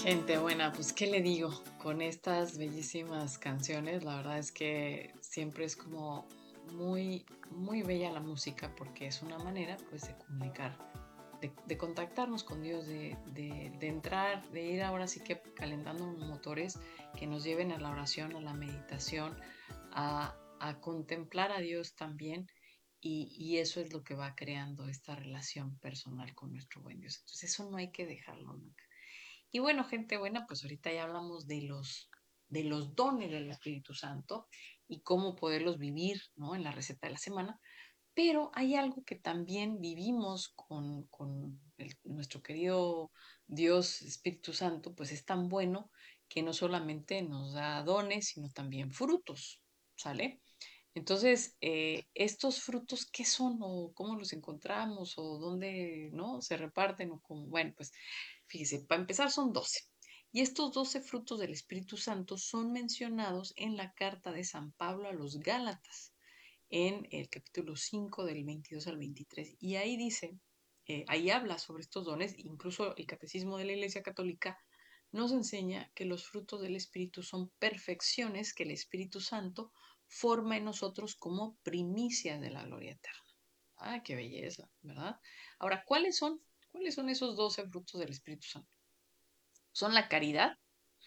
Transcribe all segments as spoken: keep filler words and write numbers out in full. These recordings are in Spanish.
Gente buena, pues qué le digo, con estas bellísimas canciones, la verdad es que siempre es como muy, muy bella la música porque es una manera pues de comunicar, de, de contactarnos con Dios, de, de, de entrar, de ir ahora sí que calentando los motores que nos lleven a la oración, a la meditación, a, a contemplar a Dios también. Y, y eso es lo que va creando esta relación personal con nuestro buen Dios. Entonces eso no hay que dejarlo nunca. Y bueno, gente buena, pues ahorita ya hablamos de los, de los dones del Espíritu Santo y cómo poderlos vivir, ¿no? En la receta de la semana. Pero hay algo que también vivimos con, con el- nuestro querido Dios Espíritu Santo, pues es tan bueno que no solamente nos da dones, sino también frutos, ¿sale? Entonces, eh, estos frutos, ¿qué son o cómo los encontramos o dónde, no, se reparten o cómo? Bueno, pues fíjese, para empezar son doce. Y estos doce frutos del Espíritu Santo son mencionados en la carta de San Pablo a los Gálatas, en el capítulo cinco del veintidós al veintitrés. Y ahí dice, eh, ahí habla sobre estos dones, incluso el Catecismo de la Iglesia Católica nos enseña que los frutos del Espíritu son perfecciones que el Espíritu Santo forma en nosotros como primicias de la gloria eterna. Ah, qué belleza, ¿verdad? Ahora, ¿cuáles son? ¿Cuáles son esos doce frutos del Espíritu Santo? Son la caridad,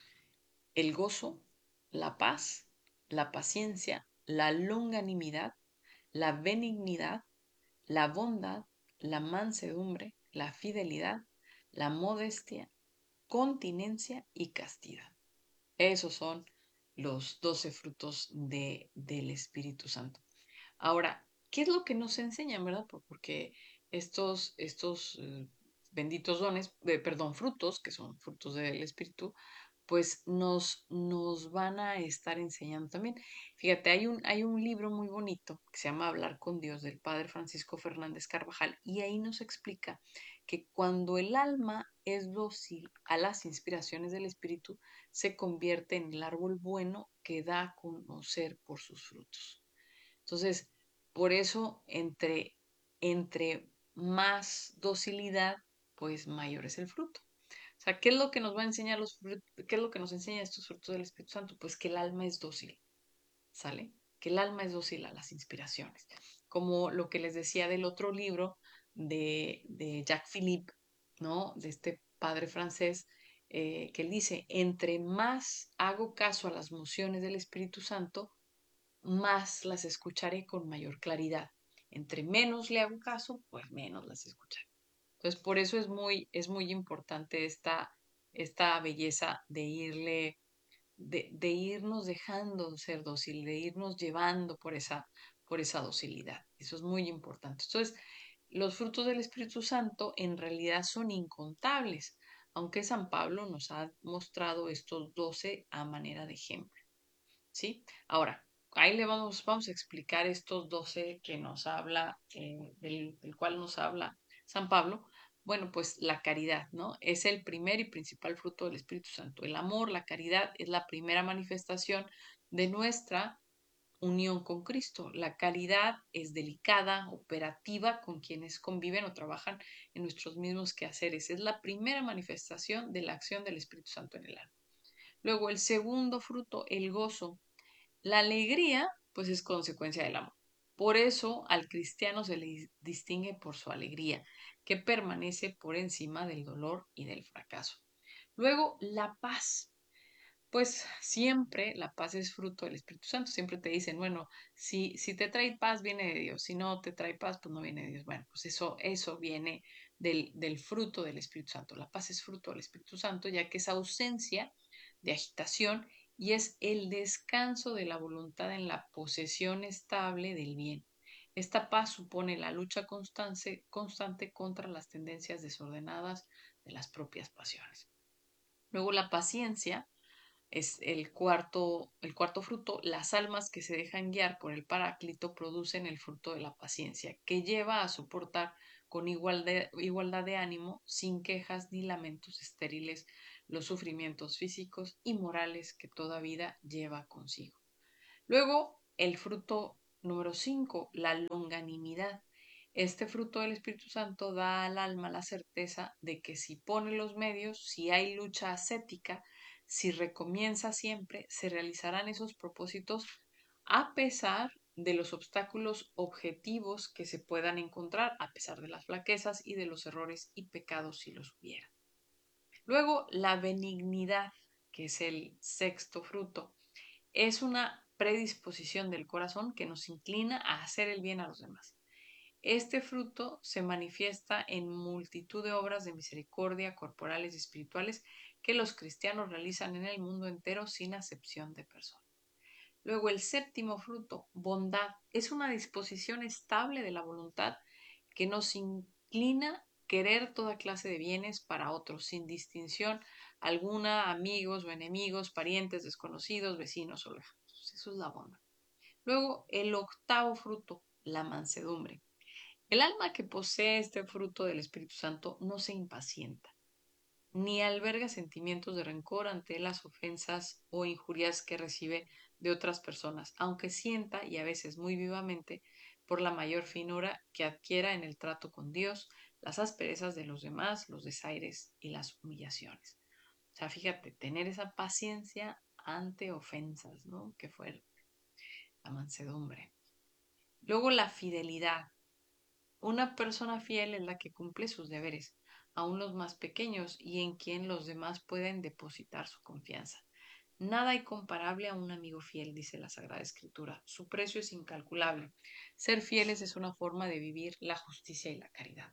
el gozo, la paz, la paciencia, la longanimidad, la benignidad, la bondad, la mansedumbre, la fidelidad, la modestia, continencia y castidad. Esos son los doce frutos de, del Espíritu Santo. Ahora, ¿qué es lo que nos enseñan, verdad? Porque estos, estos eh, benditos dones, eh, perdón, frutos, que son frutos del Espíritu, pues nos, nos van a estar enseñando también. Fíjate, hay un, hay un libro muy bonito que se llama Hablar con Dios del padre Francisco Fernández Carvajal y ahí nos explica que cuando el alma es dócil a las inspiraciones del Espíritu, se convierte en el árbol bueno que da a conocer por sus frutos. Entonces, por eso, entre, entre más docilidad, pues mayor es el fruto. O sea, ¿qué es lo que nos va a enseñar los frutos? ¿Qué es lo que nos enseña estos frutos del Espíritu Santo? Pues que el alma es dócil, ¿sale? Que el alma es dócil a las inspiraciones. Como lo que les decía del otro libro de, de Jacques Philippe, ¿no? De este padre francés, eh, que él dice, entre más hago caso a las mociones del Espíritu Santo, más las escucharé con mayor claridad. Entre menos le hago caso, pues menos las escucharé. Entonces, por eso es muy, es muy importante esta, esta belleza de irle, de, de irnos dejando ser dócil, de irnos llevando por esa, por esa docilidad. Eso es muy importante. Entonces, los frutos del Espíritu Santo en realidad son incontables, aunque San Pablo nos ha mostrado estos doce a manera de ejemplo. ¿Sí? Ahora, ahí le vamos, vamos a explicar estos doce que nos habla, eh, del, del cual nos habla San Pablo. Bueno, pues la caridad, ¿no? Es el primer y principal fruto del Espíritu Santo. El amor, la caridad, es la primera manifestación de nuestra unión con Cristo. La caridad es delicada, operativa con quienes conviven o trabajan en nuestros mismos quehaceres. Es la primera manifestación de la acción del Espíritu Santo en el alma. Luego, el segundo fruto, el gozo. La alegría, pues es consecuencia del amor. Por eso al cristiano se le distingue por su alegría, que permanece por encima del dolor y del fracaso. Luego, la paz. Pues siempre la paz es fruto del Espíritu Santo. Siempre te dicen, bueno, si, si te trae paz, viene de Dios. Si no te trae paz, pues no viene de Dios. Bueno, pues eso, eso viene del, del fruto del Espíritu Santo. La paz es fruto del Espíritu Santo, ya que es ausencia de agitación y es el descanso de la voluntad en la posesión estable del bien. Esta paz supone la lucha constante, constante contra las tendencias desordenadas de las propias pasiones. Luego la paciencia es el cuarto, el cuarto fruto. Las almas que se dejan guiar por el Paráclito producen el fruto de la paciencia, que lleva a soportar con igualdad, igualdad de ánimo, sin quejas ni lamentos estériles, los sufrimientos físicos y morales que toda vida lleva consigo. Luego, el fruto número cinco, la longanimidad. Este fruto del Espíritu Santo da al alma la certeza de que si pone los medios, si hay lucha ascética, si recomienza siempre, se realizarán esos propósitos a pesar de los obstáculos objetivos que se puedan encontrar, a pesar de las flaquezas y de los errores y pecados si los hubiera. Luego, la benignidad, que es el sexto fruto, es una predisposición del corazón que nos inclina a hacer el bien a los demás. Este fruto se manifiesta en multitud de obras de misericordia corporales y espirituales que los cristianos realizan en el mundo entero sin acepción de persona. Luego, el séptimo fruto, bondad, es una disposición estable de la voluntad que nos inclina a querer toda clase de bienes para otros, sin distinción alguna, amigos o enemigos, parientes, desconocidos, vecinos o lejanos. Eso es la bondad. Luego, el octavo fruto, la mansedumbre. El alma que posee este fruto del Espíritu Santo no se impacienta, ni alberga sentimientos de rencor ante las ofensas o injurias que recibe de otras personas, aunque sienta, y a veces muy vivamente, por la mayor finura que adquiera en el trato con Dios, las asperezas de los demás, los desaires y las humillaciones. O sea, fíjate, tener esa paciencia ante ofensas, ¿no? Que fue la mansedumbre. Luego la fidelidad. Una persona fiel es la que cumple sus deberes, aun los más pequeños, y en quien los demás pueden depositar su confianza. Nada hay comparable a un amigo fiel, dice la Sagrada Escritura. Su precio es incalculable. Ser fieles es una forma de vivir la justicia y la caridad.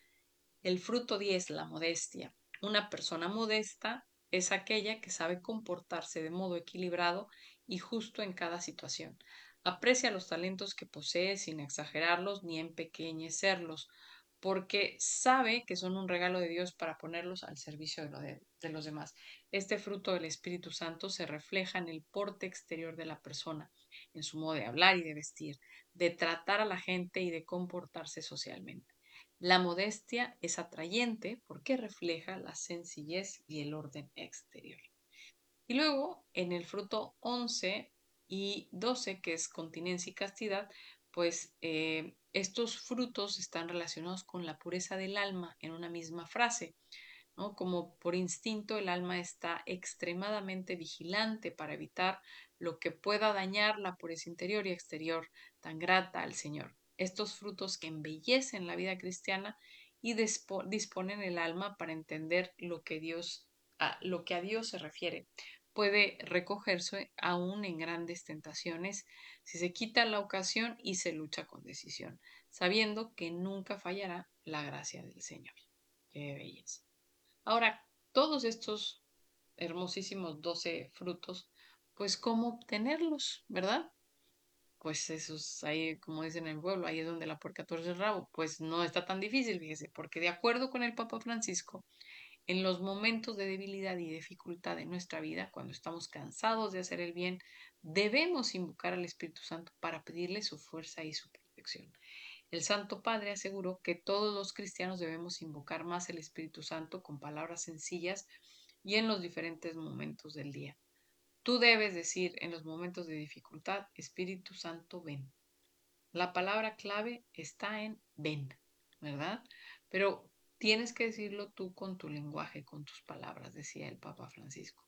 El fruto diez, la modestia. Una persona modesta es aquella que sabe comportarse de modo equilibrado y justo en cada situación. Aprecia los talentos que posee sin exagerarlos ni empequeñecerlos, porque sabe que son un regalo de Dios para ponerlos al servicio de, lo de, de los demás. Este fruto del Espíritu Santo se refleja en el porte exterior de la persona, en su modo de hablar y de vestir, de tratar a la gente y de comportarse socialmente. La modestia es atrayente porque refleja la sencillez y el orden exterior. Y luego, en el fruto once y doce, que es continencia y castidad, pues eh, estos frutos están relacionados con la pureza del alma en una misma frase, ¿no? Como por instinto el alma está extremadamente vigilante para evitar lo que pueda dañar la pureza interior y exterior tan grata al Señor. Estos frutos que embellecen la vida cristiana y disponen el alma para entender lo que Dios, a, lo que a Dios se refiere. Puede recogerse aún en grandes tentaciones si se quita la ocasión y se lucha con decisión, sabiendo que nunca fallará la gracia del Señor. Qué belleza. Ahora, todos estos hermosísimos doce frutos, pues cómo obtenerlos, ¿verdad? Pues esos ahí, como dicen en el pueblo, ahí es donde la puerca torce el rabo. Pues no está tan difícil, fíjese, porque de acuerdo con el Papa Francisco, en los momentos de debilidad y dificultad de nuestra vida, cuando estamos cansados de hacer el bien, debemos invocar al Espíritu Santo para pedirle su fuerza y su protección. El Santo Padre aseguró que todos los cristianos debemos invocar más el Espíritu Santo con palabras sencillas y en los diferentes momentos del día. Tú debes decir en los momentos de dificultad, Espíritu Santo, ven. La palabra clave está en ven, ¿verdad? Pero tienes que decirlo tú con tu lenguaje, con tus palabras, decía el Papa Francisco.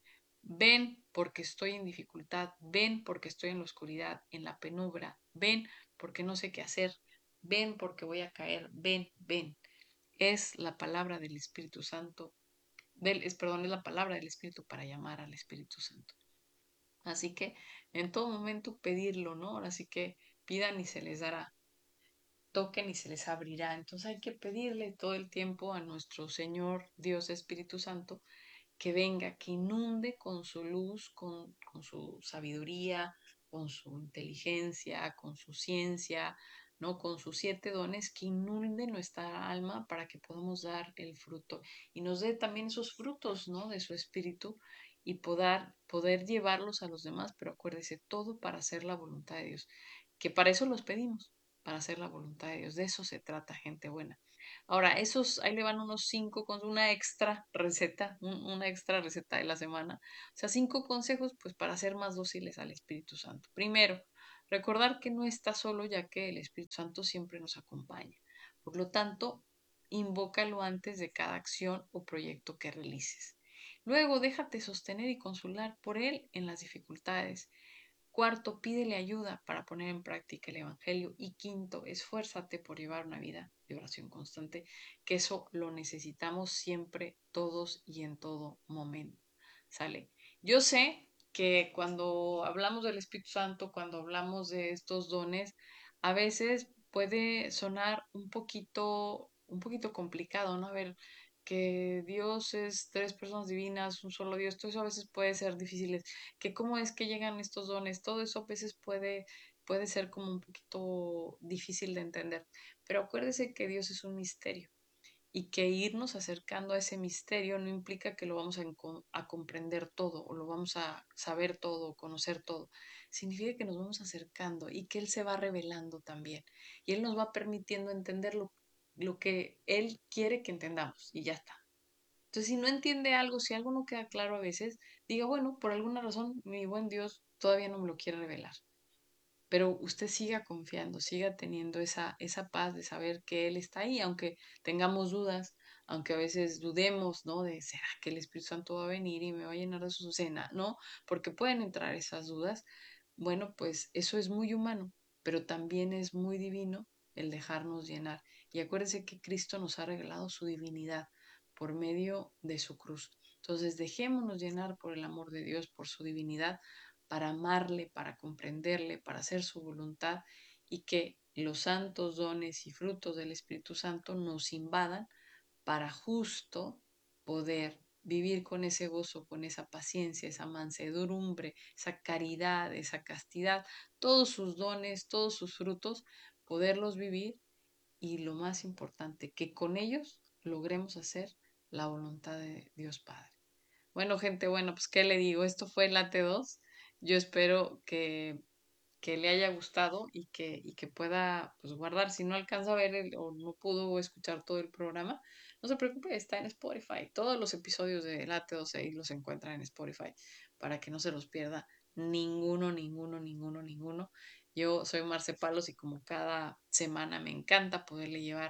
Ven porque estoy en dificultad, ven porque estoy en la oscuridad, en la penumbra, ven porque no sé qué hacer, ven porque voy a caer, ven, ven. Es la palabra del Espíritu Santo, del, es, perdón, es la palabra del Espíritu para llamar al Espíritu Santo. Así que en todo momento pedirlo, ¿no? Así que pidan y se les dará, toquen y se les abrirá. Entonces hay que pedirle todo el tiempo a nuestro Señor Dios Espíritu Santo que venga, que inunde con su luz, con, con su sabiduría, con su inteligencia, con su ciencia, ¿no? Con sus siete dones, que inunde nuestra alma para que podamos dar el fruto y nos dé también esos frutos, ¿no? De su espíritu y poder, poder llevarlos a los demás, pero acuérdese, todo para hacer la voluntad de Dios, que para eso los pedimos, para hacer la voluntad de Dios. De eso se trata, gente buena. Ahora, esos, ahí le van unos cinco con una extra receta, un- una extra receta de la semana. O sea, cinco consejos, pues, para ser más dóciles al Espíritu Santo. Primero, Recordar que no estás solo, ya que el Espíritu Santo siempre nos acompaña. Por lo tanto, invócalo antes de cada acción o proyecto que realices. Luego, déjate sostener y consolar por Él en las dificultades. Cuarto, pídele ayuda para poner en práctica el Evangelio. Y quinto, esfuérzate por llevar una vida de oración constante, que eso lo necesitamos siempre, todos y en todo momento. ¿Sale? Yo sé que cuando hablamos del Espíritu Santo, cuando hablamos de estos dones, a veces puede sonar un poquito, un poquito complicado, ¿no? A ver, que Dios es tres personas divinas, un solo Dios, todo eso a veces puede ser difícil, que cómo es que llegan estos dones, todo eso a veces puede, puede ser como un poquito difícil de entender, pero acuérdese que Dios es un misterio y que irnos acercando a ese misterio no implica que lo vamos a, a comprender todo o lo vamos a saber todo o conocer todo, significa que nos vamos acercando y que Él se va revelando también y Él nos va permitiendo entender lo, lo que Él quiere que entendamos y ya está. Entonces, si no entiende algo, si algo no queda claro a veces, diga, bueno, por alguna razón mi buen Dios todavía no me lo quiere revelar. Pero usted siga confiando, siga teniendo esa, esa paz de saber que Él está ahí, aunque tengamos dudas, aunque a veces dudemos, ¿no? De, ¿será que el Espíritu Santo va a venir y me va a llenar de su cena? ¿No? Porque pueden entrar esas dudas. Bueno, pues eso es muy humano, pero también es muy divino el dejarnos llenar. Y acuérdense que Cristo nos ha regalado su divinidad por medio de su cruz. Entonces, dejémonos llenar por el amor de Dios, por su divinidad, para amarle, para comprenderle, para hacer su voluntad y que los santos dones y frutos del Espíritu Santo nos invadan para justo poder vivir con ese gozo, con esa paciencia, esa mansedumbre, esa caridad, esa castidad, todos sus dones, todos sus frutos, poderlos vivir y lo más importante, que con ellos logremos hacer la voluntad de Dios Padre. Bueno, gente, bueno, pues qué le digo, esto fue Late dos. Yo espero que, que le haya gustado y que, y que pueda pues guardar. Si no alcanza a ver el, o no pudo escuchar todo el programa, no se preocupe, está en Spotify. Todos los episodios de Late dos ahí los encuentran en Spotify para que no se los pierda ninguno, ninguno, ninguno, ninguno. Yo soy Marce Palos y como cada semana me encanta poderle llevar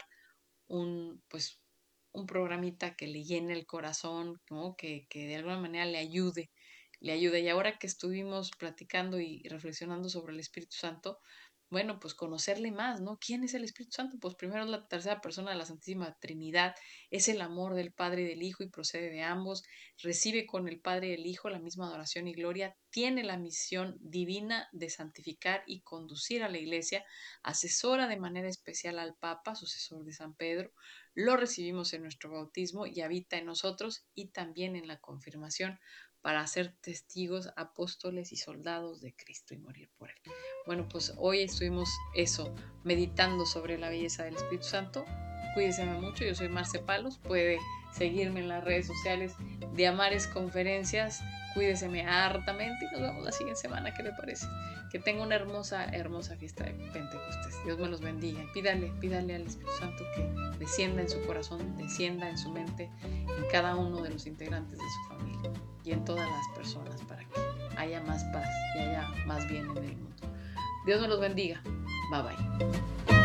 un, pues, un programita que le llene el corazón, ¿no? Que, que de alguna manera le ayude, le ayude. Y ahora que estuvimos platicando y reflexionando sobre el Espíritu Santo, bueno, pues conocerle más, ¿no? ¿Quién es el Espíritu Santo? Pues primero es la tercera persona de la Santísima Trinidad, es el amor del Padre y del Hijo y procede de ambos, recibe con el Padre y el Hijo la misma adoración y gloria, tiene la misión divina de santificar y conducir a la Iglesia, asesora de manera especial al Papa, sucesor de San Pedro, lo recibimos en nuestro bautismo y habita en nosotros y también en la confirmación para ser testigos, apóstoles y soldados de Cristo y morir por él. Bueno, pues hoy estuvimos eso, meditando sobre la belleza del Espíritu Santo. Cuídense mucho, yo soy Marce Palos, puede seguirme en las redes sociales de Amares Conferencias. Cuídeseme hartamente y nos vemos la siguiente semana, ¿qué le parece? Que tenga una hermosa, hermosa fiesta de Pentecostés. Dios me los bendiga. Pídale, pídale al Espíritu Santo que descienda en su corazón, descienda en su mente, en cada uno de los integrantes de su familia y en todas las personas para que haya más paz y haya más bien en el mundo. Dios me los bendiga. Bye bye.